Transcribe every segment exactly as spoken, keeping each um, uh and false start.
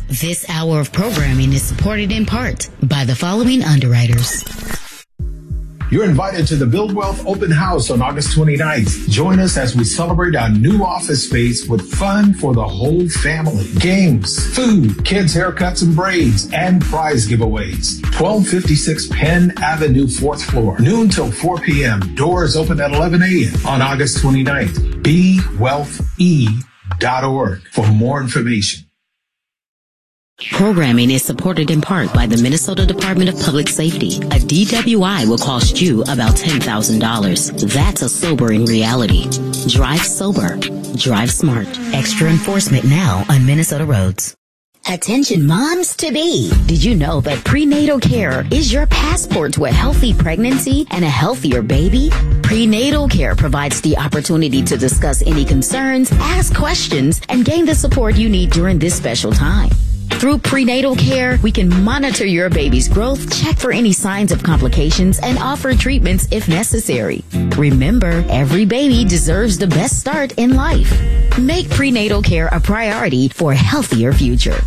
This hour of programming is supported in part by the following underwriters. You're invited to the Build Wealth Open House on August twenty-ninth. Join us as we celebrate our new office space with fun for the whole family. Games, food, kids' haircuts and braids, and prize giveaways. twelve fifty-six Penn Avenue, fourth floor. Noon till four p.m. Doors open at eleven a.m. on August twenty-ninth. be wealth e dot org for more information. Programming is supported in part by the Minnesota Department of Public Safety. A D W I will cost you about ten thousand dollars. That's a sobering reality. Drive sober. Drive smart. Extra enforcement now on Minnesota roads. Attention moms-to-be. Did you know that prenatal care is your passport to a healthy pregnancy and a healthier baby? Prenatal care provides the opportunity to discuss any concerns, ask questions, and gain the support you need during this special time. Through prenatal care, we can monitor your baby's growth, check for any signs of complications, and offer treatments if necessary. Remember, every baby deserves the best start in life. Make prenatal care a priority for a healthier future.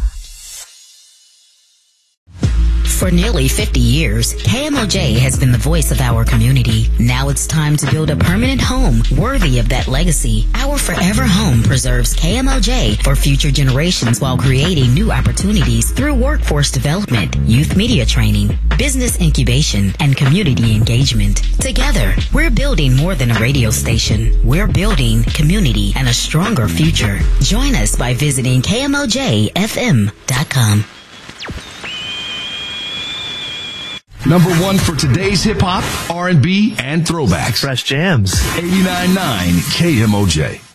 For nearly fifty years, K M O J has been the voice of our community. Now it's time to build a permanent home worthy of that legacy. Our Forever Home preserves K M O J for future generations while creating new opportunities through workforce development, youth media training, business incubation, and community engagement. Together, we're building more than a radio station. We're building community and a stronger future. Join us by visiting K M O J F M dot com. Number one for today's hip-hop, R and B, and throwbacks. Fresh jams. eighty-nine point nine K M O J.